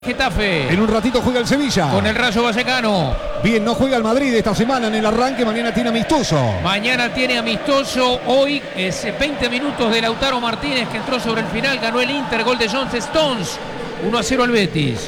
Getafe. En un ratito juega el Sevilla. Con el Rayo Vallecano. Bien, no juega el Madrid esta semana en el arranque. Mañana tiene amistoso. Mañana tiene amistoso. Hoy es 20 minutos de Lautaro Martínez, que entró sobre el final. Ganó el Inter. Gol de John Stones. 1-0 al Betis.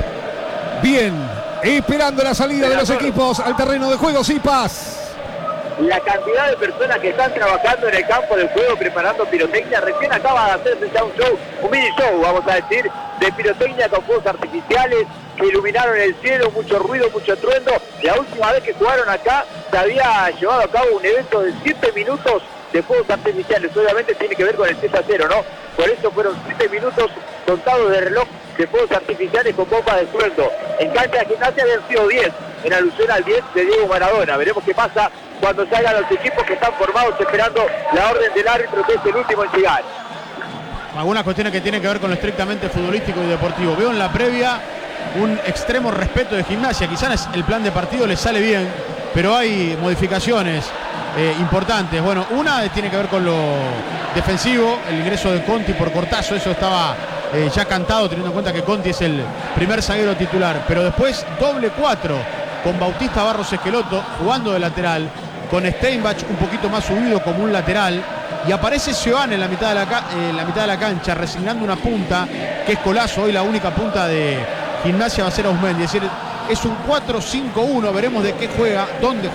Bien, esperando la salida de los equipos al terreno de juego. Sipas. La cantidad de personas que están trabajando en el campo del juego preparando pirotecnia, recién acaba de hacerse ya un show, un mini show, vamos a decir, de pirotecnia con fuegos artificiales que iluminaron el cielo, mucho ruido, mucho trueno. La última vez que jugaron acá se había llevado a cabo un evento de 7 minutos de fuegos artificiales. Obviamente tiene que ver con el 7-0, ¿no? Por eso fueron 7 minutos contados de reloj de fuegos artificiales con bombas de sueldo. En cancha de Gimnasia habían sido 10, en alusión al 10 de Diego Maradona. Veremos qué pasa cuando salgan los equipos que están formados esperando la orden del árbitro, que es el último en llegar. Algunas cuestiones que tienen que ver con lo estrictamente futbolístico y deportivo. Veo en la previa un extremo respeto de Gimnasia. Quizás el plan de partido les sale bien, pero hay modificaciones importantes. Bueno, una tiene que ver con lo defensivo, el ingreso de Conti por Cortazo. Eso estaba ya cantado, teniendo en cuenta que Conti es el primer zaguero titular. Pero después doble 4 con Bautista Barros Esqueloto jugando de lateral, con Steinbach un poquito más subido como un lateral, y aparece Seoane en la mitad de la cancha resignando una punta que es Colazo. Hoy la única punta de Gimnasia va a ser Ausmendi. Es decir, es un 4-5-1. Veremos de qué juega,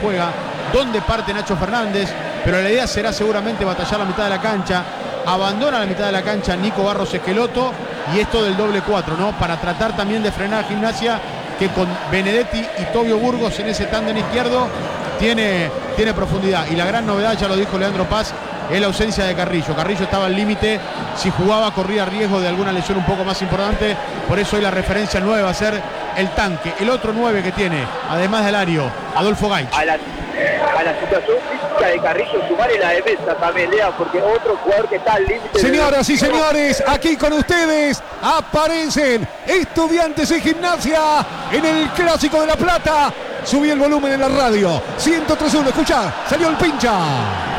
dónde parte Nacho Fernández, pero la idea será seguramente batallar la mitad de la cancha. Abandona la mitad de la cancha Nico Barros Esqueloto, y esto del doble 4, ¿no? Para tratar también de frenar a Gimnasia, que con Benedetti y Tobio Burgos en ese tándem izquierdo tiene profundidad. Y la gran novedad, ya lo dijo Leandro Paz, es la ausencia de Carrillo. Carrillo estaba al límite, si jugaba corría riesgo de alguna lesión un poco más importante. Por eso hoy la referencia 9 va a ser el tanque, el otro 9 que tiene, además del Alario, Adolfo Gaich. A la situación física de Carrillo sumarle la defensa también, Lea, porque otro jugador que está al límite. Señoras y señores, aquí con ustedes aparecen Estudiantes de Gimnasia en el Clásico de La Plata. Subí el volumen en la radio. 103.1, escucha, salió el pincha.